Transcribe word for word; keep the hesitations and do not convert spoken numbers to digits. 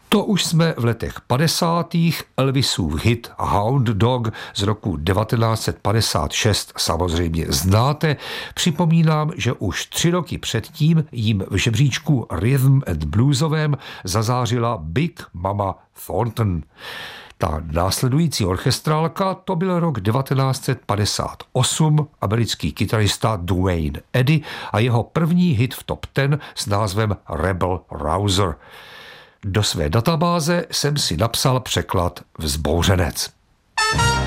To už jsme v letech padesátých. Elvisův hit Hound Dog z roku devatenáct set padesát šest samozřejmě znáte. Připomínám, že už tři roky předtím jím v žebříčku Rhythm and Bluesovém zazářila Big Mama Thornton. Ta následující orchestrálka, to byl rok devatenáct set padesát osm, americký kytarista Duane Eddy a jeho první hit v top deset s názvem Rebel Rouser. Do své databáze jsem si napsal překlad Vzbouřenec.